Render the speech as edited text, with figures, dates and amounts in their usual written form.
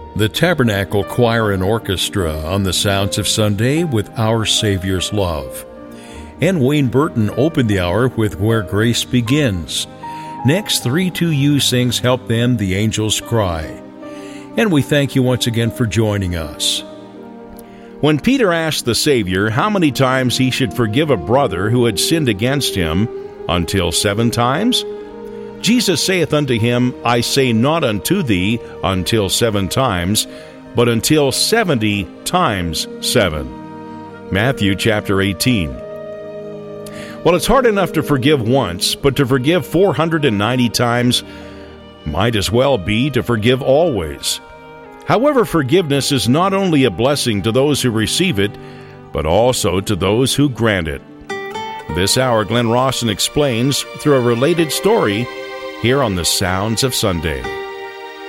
The Tabernacle Choir and Orchestra on the Sounds of Sunday with Our Savior's Love. And Wayne Burton opened the hour with Where Grace Begins. Next, 3-2-U sings Help Them, the Angels Cry. And we thank you once again for joining us. When Peter asked the Savior how many times he should forgive a brother who had sinned against him, until 7 times? Jesus saith unto him, I say not unto thee until 7 times, but until 70 times 7. Matthew chapter 18. Well, it's hard enough to forgive once, but to forgive 490 times might as well be to forgive always. However, forgiveness is not only a blessing to those who receive it, but also to those who grant it. This hour, Glenn Rawson explains through a related story here on the Sounds of Sunday.